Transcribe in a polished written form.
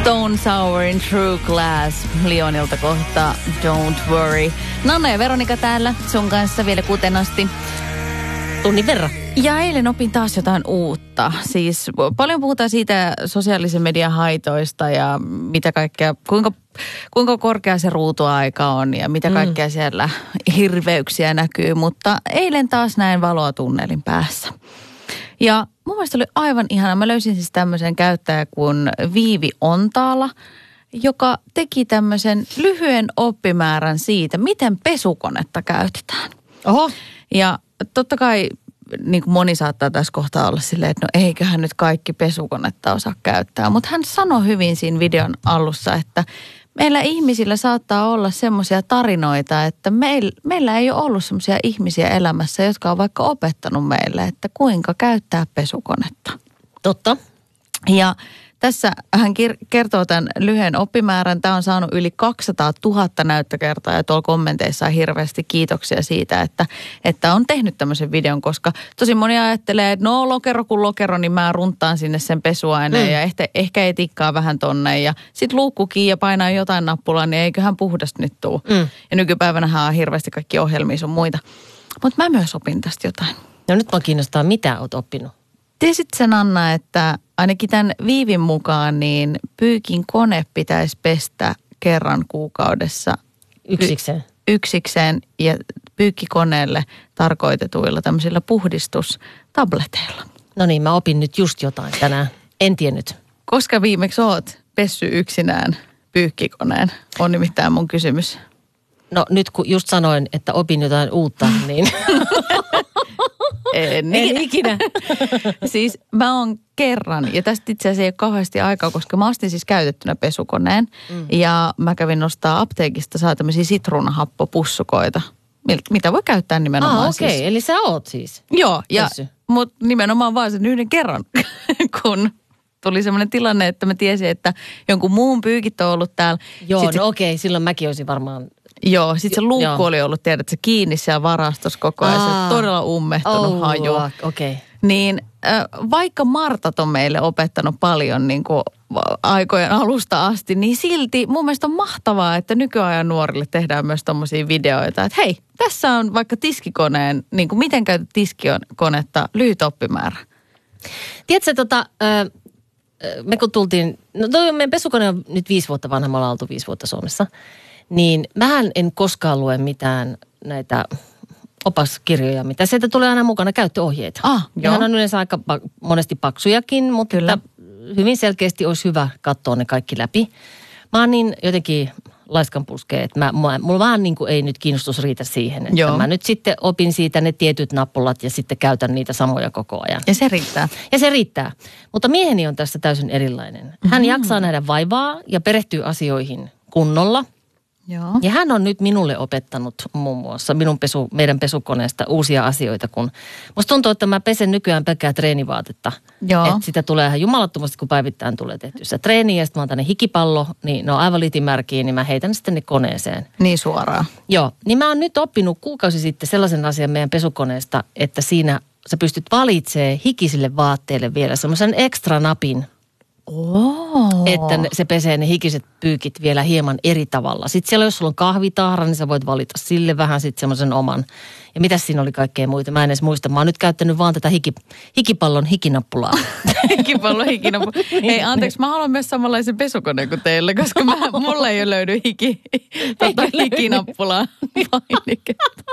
Stone Sour in True Glass Leonilta kohta Don't Worry. Nanna ja Veronika täällä sun kanssa vielä 6 asti. Tunnin verran. Ja eilen opin taas jotain uutta. Siis paljon puhutaan siitä sosiaalisen median haitoista ja mitä kaikkea, kuinka korkea se ruutuaika on ja mitä kaikkea siellä hirveyksiä näkyy. Mutta eilen taas näin valoa tunnelin päässä. Ja mun mielestä oli aivan ihana. Mä löysin siis tämmöisen käyttäjän kuin Viivi Ontaala, joka teki tämmöisen lyhyen oppimäärän siitä, miten pesukonetta käytetään. Oho. Ja totta kai niin kuin moni saattaa tässä kohtaa olla silleen, että no eiköhän nyt kaikki pesukonetta osaa käyttää. Mutta hän sanoi hyvin siinä videon alussa, että meillä ihmisillä saattaa olla semmoisia tarinoita, että meillä ei ole ollut semmoisia ihmisiä elämässä, jotka on vaikka opettanut meille, että kuinka käyttää pesukonetta. Totta. Ja tässä hän kertoo tämän lyhyen oppimäärän. Tämä on saanut yli 200 000 näyttökertaa ja tuolla kommenteissa on hirveästi kiitoksia siitä, että on tehnyt tämmöisen videon, koska tosi moni ajattelee, että no lokero kuin lokero, niin mä runttaan sinne sen pesuaineen ja ehkä etikkaa vähän tonne ja sit luukku kiinni ja painaa jotain nappulaa, niin eiköhän puhdasta nyt tuu. Ja nykypäivänähän on hirveästi kaikki ohjelmia sun muita. Mutta mä myös opin tästä jotain. No nyt mä kiinnostaa, mitä oot oppinut? Tiesit sen, Anna, että ainakin tämän Viivin mukaan niin pyykin kone pitäisi pestä kerran kuukaudessa. Yksikseen ja pyykkikoneelle tarkoitetuilla tämmöisillä puhdistustableteilla. No niin, mä opin nyt just jotain tänään. En tiennyt. Koska viimeksi oot pessy yksinään pyykkikoneen, on nimittäin mun kysymys. No nyt kun just sanoin, että opin jotain uutta, niin... En ikinä. Siis mä oon kerran, ja tästä itse asiassa ei ole kauheasti aikaa, koska mä ostin siis käytettynä pesukoneen. Ja mä kävin nostaa apteekista, saa tämmöisiä sitruunahappopussukoita, mitä voi käyttää nimenomaan okei. siis. Eli sä oot siis. Joo, mutta nimenomaan vaan sen yhden kerran, kun tuli semmoinen tilanne, että mä tiesin, että jonkun muun pyykit on ollut täällä. Joo, no okei, silloin mäkin olisin varmaan... Joo, sitten se luukku oli ollut, tiedät, se kiinni siellä varastossa koko ajan. Se on todella ummehtunut haju. Okay. Niin vaikka Martat on meille opettanut paljon niin kuin aikojen alusta asti, niin silti mun mielestä on mahtavaa, että nykyajan nuorille tehdään myös tommosia videoita. Että hei, tässä on vaikka tiskikoneen, niin kuin miten käytät tiskikonetta, lyhyt oppimäärä. Tiedätkö, me kun tultiin, no meidän pesukone on nyt 5 vuotta vanha, me ollaan oltu 5 vuotta Suomessa. Niin mähän en koskaan lue mitään näitä opaskirjoja, mitä sieltä tulee aina mukana käyttöohjeita. Nehän on yleensä aika monesti paksujakin, mutta hyvin selkeästi olisi hyvä katsoa ne kaikki läpi. Mä oon niin jotenkin laiskanpuskea, että mulla vaan niin kuin ei nyt kiinnostus riitä siihen. Että mä nyt sitten opin siitä ne tietyt nappulat ja sitten käytän niitä samoja koko ajan. Ja se riittää. Ja se riittää. Mutta mieheni on tässä täysin erilainen. Hän jaksaa nähdä vaivaa ja perehtyy asioihin kunnolla. Joo. Ja hän on nyt minulle opettanut muun muassa meidän pesukoneesta uusia asioita, kun musta tuntuu, että mä pesen nykyään pelkkää treenivaatetta. Joo. Että sitä tulee ihan jumalattomasti, kun päivittäin tulee tehtyä sitä treeniä ja sitten mä oon tänne hikipallo, niin ne on aivan litimärkiä, niin mä heitän sitten ne koneeseen. Niin suoraan. Joo, niin mä oon nyt oppinut kuukausi sitten sellaisen asian meidän pesukoneesta, että siinä sä pystyt valitsemaan hikisille vaatteille vielä semmoisen ekstra napin. Että se pesee ne hikiset pyykit vielä hieman eri tavalla. Sitten siellä, jos sulla on kahvitahra, niin sä voit valita sille vähän sitten semmoisen oman. Ja mitäs siinä oli kaikkea muita? Mä en edes muista. Mä oon nyt käyttänyt vaan tätä hikipallon hikinappulaa. Hikipallon hikinappulaa. Hei, anteeksi, mä haluan myös samanlaisen pesukoneen kuin teille, koska mulla ei ole löydy hikinappulaa.